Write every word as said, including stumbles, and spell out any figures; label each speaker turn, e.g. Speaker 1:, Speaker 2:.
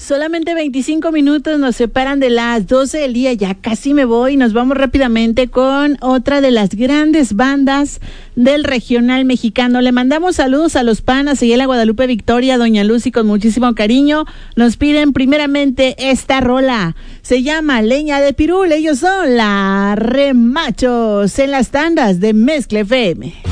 Speaker 1: solamente veinticinco minutos nos separan de las doce del día, ya casi me voy. Nos vamos rápidamente con otra de las grandes bandas del regional mexicano. Le mandamos saludos a los panas, Ayala, Guadalupe, Victoria, Doña Lucy, con muchísimo cariño. Nos piden primeramente esta rola, se llama Leña de Pirul. Ellos son la Remachos en las tandas de Mezcla F M.